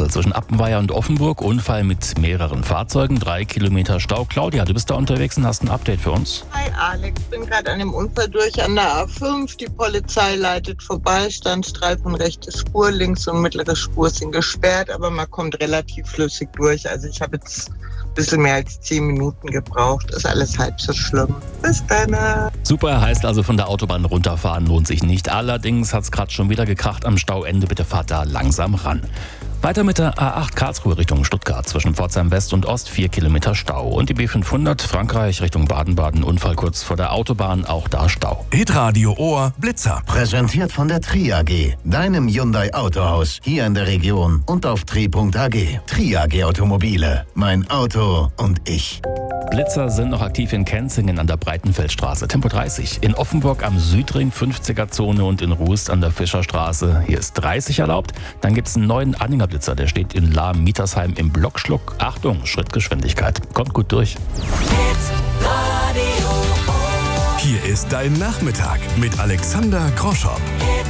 Kassel zwischen Appenweier und Offenburg. Unfall mit mehreren Fahrzeugen, 3 Kilometer Stau. Claudia, du bist da unterwegs und hast ein Update für uns. Hi Alex, bin gerade an dem Unfall durch an der A5. Die Polizei leitet vorbei, Standstreifen, rechte Spur, links und mittlere Spur sind gesperrt, aber man kommt relativ flüssig durch. Also ich habe jetzt ein bisschen mehr als 10 Minuten gebraucht. Ist alles halb so schlimm. Bis dann. Super, heißt also von der Autobahn runterfahren lohnt sich nicht. Allerdings hat es gerade schon wieder gekracht am Stauende. Bitte fahrt da langsam ran. Weiter mit der A8 Karlsruhe Richtung Stuttgart zwischen Pforzheim West und Ost 4 Kilometer Stau. Und die B500 Frankreich Richtung Baden-Baden, Unfall kurz vor der Autobahn, auch da Stau. Hitradio Ohr Blitzer. Präsentiert von der Tri AG, deinem Hyundai Autohaus hier in der Region und auf tri.ag. Tri AG Automobile, mein Auto und ich. Blitzer sind noch aktiv in Kenzingen an der Breitenfeldstraße, Tempo 30. In Offenburg am Südring 50er-Zone und in Ruest an der Fischerstraße. Hier ist 30 erlaubt. Dann gibt es einen neuen Anhängerblitzer, der steht in Lahm-Mietersheim im Blockschluck. Achtung, Schrittgeschwindigkeit. Kommt gut durch. Hier ist dein Nachmittag mit Alexander Groschow.